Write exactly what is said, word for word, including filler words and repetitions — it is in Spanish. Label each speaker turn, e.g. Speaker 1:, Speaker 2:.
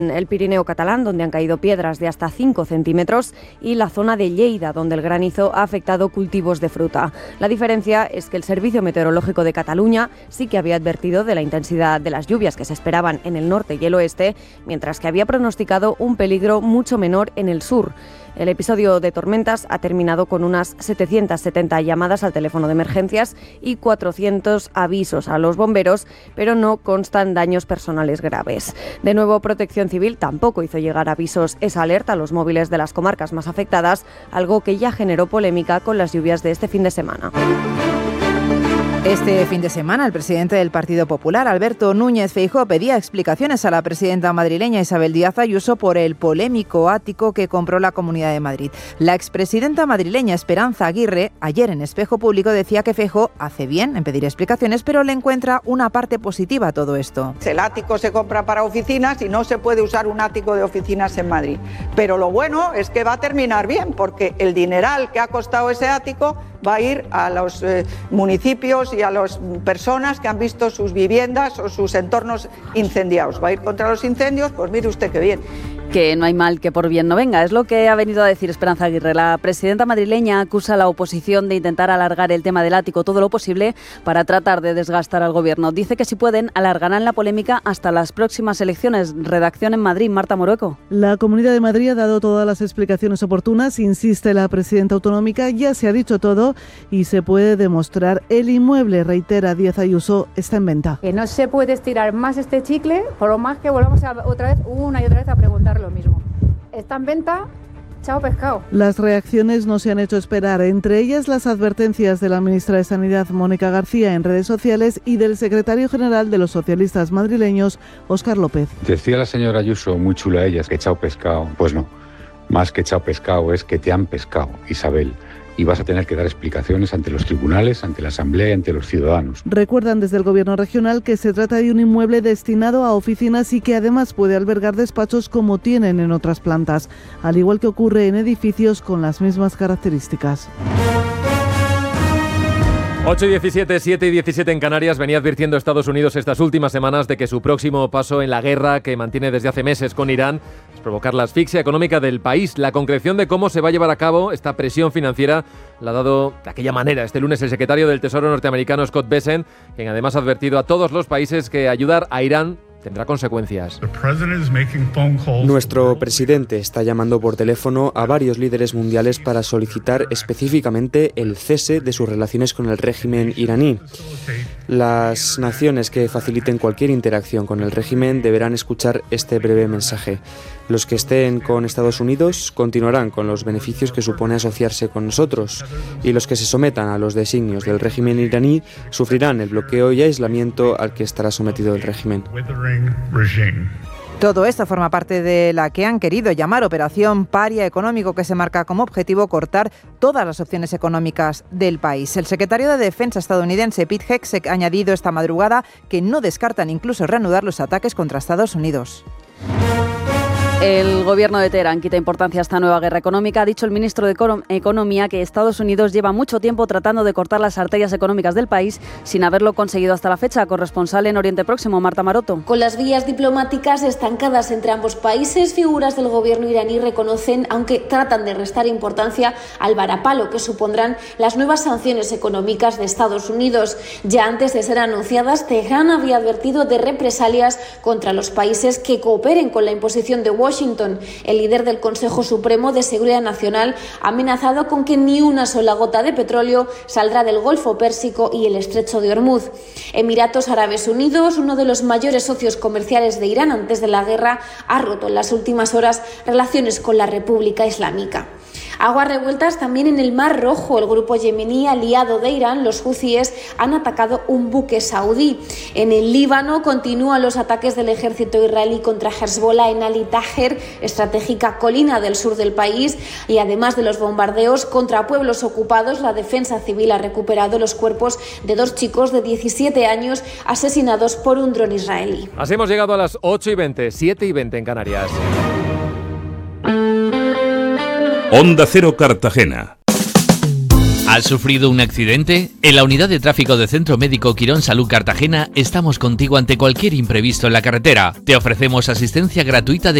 Speaker 1: el Pirineo catalán, donde han caído piedras de hasta cinco centímetros, y la zona de Lleida, donde el granizo ha afectado cultivos de fruta. La diferencia es que el Servicio Meteorológico de Cataluña sí que había advertido de la intensidad de las lluvias que se esperaban en el norte y el oeste, mientras que había pronosticado un peligro mucho menor en el sur. El episodio de tormentas ha terminado con unas setecientas setenta llamadas al teléfono de emergencias y cuatrocientos avisos a los bomberos, pero no constan daños personales graves. De nuevo, Protección Civil tampoco hizo llegar avisos esa alerta a los móviles de las comarcas más afectadas, algo que ya generó polémica con las lluvias de este fin de semana.
Speaker 2: Este fin de semana, el presidente del Partido Popular, Alberto Núñez Feijóo, pedía explicaciones a la presidenta madrileña Isabel Díaz Ayuso por el polémico ático que compró la Comunidad de Madrid. La expresidenta madrileña Esperanza Aguirre, ayer en Espejo Público, decía que Feijóo hace bien en pedir explicaciones, pero le encuentra una parte positiva a todo esto.
Speaker 3: El ático se compra para oficinas y no se puede usar un ático de oficinas en Madrid. Pero lo bueno es que va a terminar bien, porque el dineral que ha costado ese ático va a ir a los eh, municipios y a las personas que han visto sus viviendas o sus entornos incendiados. Va a ir contra los incendios, pues mire usted qué bien.
Speaker 4: Que no hay mal que por bien no venga, es lo que ha venido a decir Esperanza Aguirre. La presidenta madrileña acusa a la oposición de intentar alargar el tema del ático todo lo posible para tratar de desgastar al gobierno. Dice que si pueden, alargarán la polémica hasta las próximas elecciones. Redacción en Madrid, Marta Morueco.
Speaker 5: La Comunidad de Madrid ha dado todas las explicaciones oportunas, insiste la presidenta autonómica, ya se ha dicho todo y se puede demostrar. El inmueble, reitera Díaz Ayuso, está en venta.
Speaker 6: Que no se puede estirar más este chicle, por lo más que volvamos a, otra vez, una y otra vez a preguntar lo mismo. Está en venta, chao pescado.
Speaker 5: Las reacciones no se han hecho esperar, entre ellas las advertencias de la ministra de Sanidad, Mónica García, en redes sociales, y del secretario general de los socialistas madrileños, Óscar López.
Speaker 7: Decía la señora Ayuso, muy chula ella, que chao pescado. Pues no, más que chao pescado es que te han pescado, Isabel. Y vas a tener que dar explicaciones ante los tribunales, ante la Asamblea y ante los ciudadanos.
Speaker 5: Recuerdan desde el Gobierno regional que se trata de un inmueble destinado a oficinas y que además puede albergar despachos como tienen en otras plantas, al igual que ocurre en edificios con las mismas características.
Speaker 8: ocho y diecisiete, siete y diecisiete en Canarias. Venía advirtiendo Estados Unidos estas últimas semanas de que su próximo paso en la guerra que mantiene desde hace meses con Irán es provocar la asfixia económica del país. La concreción de cómo se va a llevar a cabo esta presión financiera la ha dado de aquella manera este lunes el secretario del Tesoro norteamericano Scott Bessent, quien además ha advertido a todos los países que ayudar a Irán tendrá consecuencias.
Speaker 9: Nuestro presidente está llamando por teléfono a varios líderes mundiales para solicitar específicamente el cese de sus relaciones con el régimen iraní. Las naciones que faciliten cualquier interacción con el régimen deberán escuchar este breve mensaje. Los que estén con Estados Unidos continuarán con los beneficios que supone asociarse con nosotros, y los que se sometan a los designios del régimen iraní sufrirán el bloqueo y aislamiento al que estará sometido el régimen.
Speaker 2: Todo esto forma parte de la que han querido llamar Operación Paria Económico, que se marca como objetivo cortar todas las opciones económicas del país. El secretario de Defensa estadounidense Pete Hegseth ha añadido esta madrugada que no descartan incluso reanudar los ataques contra Estados Unidos.
Speaker 4: El gobierno de Teherán quita importancia a esta nueva guerra económica. Ha dicho el ministro de Economía que Estados Unidos lleva mucho tiempo tratando de cortar las arterias económicas del país sin haberlo conseguido hasta la fecha. Corresponsal en Oriente Próximo, Marta Maroto.
Speaker 10: Con las vías diplomáticas estancadas entre ambos países, figuras del gobierno iraní reconocen, aunque tratan de restar importancia, al varapalo que supondrán las nuevas sanciones económicas de Estados Unidos. Ya antes de ser anunciadas, Teherán había advertido de represalias contra los países que cooperen con la imposición de Washington. Washington, el líder del Consejo Supremo de Seguridad Nacional, ha amenazado con que ni una sola gota de petróleo saldrá del Golfo Pérsico y el Estrecho de Hormuz. Emiratos Árabes Unidos, uno de los mayores socios comerciales de Irán antes de la guerra, ha roto en las últimas horas relaciones con la República Islámica. Aguas revueltas también en el Mar Rojo. El grupo yemení aliado de Irán, los huthíes, han atacado un buque saudí. En el Líbano continúan los ataques del ejército israelí contra Hezbollah en Ali Taher, estratégica colina del sur del país, y además de los bombardeos contra pueblos ocupados, la defensa civil ha recuperado los cuerpos de dos chicos de diecisiete años asesinados por un dron israelí.
Speaker 8: Así hemos llegado a las ocho y veinte, siete y veinte en Canarias.
Speaker 11: Onda Cero Cartagena. ¿Has sufrido un accidente? En la unidad de tráfico de Centro Médico Quirón Salud Cartagena estamos contigo ante cualquier imprevisto en la carretera. Te ofrecemos asistencia gratuita de